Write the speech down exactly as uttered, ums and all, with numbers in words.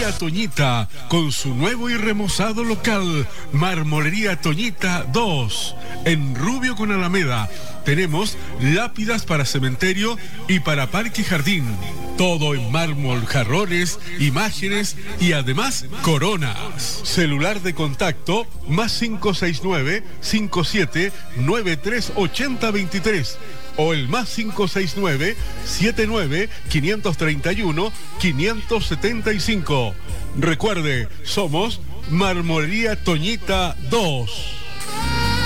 Marmolería Toñita, con su nuevo y remozado local, Marmolería Toñita dos, en Rubio con Alameda. Tenemos lápidas para cementerio y para parque y jardín. Todo en mármol, jarrones, imágenes y además coronas. Celular de contacto más cinco seis nueve, cinco siete nueve tres ocho cero dos tres o el más cinco seis nueve, siete nueve cinco tres uno, cinco siete cinco. Recuerde, somos Marmolería Toñita dos.